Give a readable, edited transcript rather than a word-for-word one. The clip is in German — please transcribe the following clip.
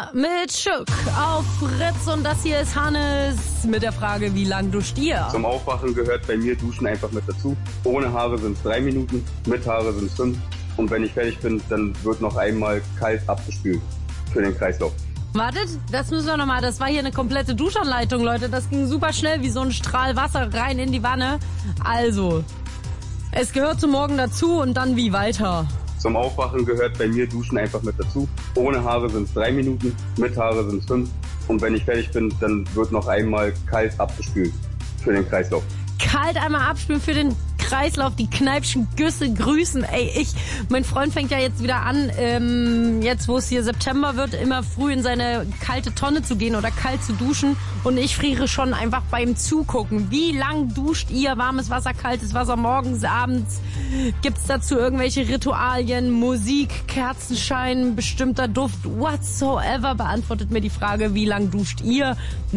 mit Schuck auf Fritz und das hier ist Hannes mit der Frage, wie lang duscht ihr? Zum Aufwachen gehört bei mir Duschen einfach mit dazu. Ohne Haare sind es 3 Minuten, mit Haare sind es 5. Und wenn ich fertig bin, dann wird noch einmal kalt abgespült für den Kreislauf. Wartet, das müssen wir nochmal, das war hier eine komplette Duschanleitung, Leute. Das ging super schnell, wie so ein Strahl Wasser rein in die Wanne. Also, es gehört zum Morgen dazu und dann wie weiter? Zum Aufwachen gehört bei mir Duschen einfach mit dazu. Ohne Haare sind es 3 Minuten, mit Haare sind es 5. Und wenn ich fertig bin, dann wird noch einmal kalt abgespült für den Kreislauf. Kalt einmal abspülen für den Kreislauf, die Kneipschen Güsse grüßen. Ey, mein Freund fängt ja jetzt wieder an, jetzt wo es hier September wird, immer früh in seine kalte Tonne zu gehen oder kalt zu duschen. Und ich friere schon einfach beim Zugucken. Wie lang duscht ihr? Warmes Wasser, kaltes Wasser, morgens, abends? Gibt's dazu irgendwelche Ritualien, Musik, Kerzenschein, bestimmter Duft, whatsoever? Beantwortet mir die Frage, wie lang duscht ihr?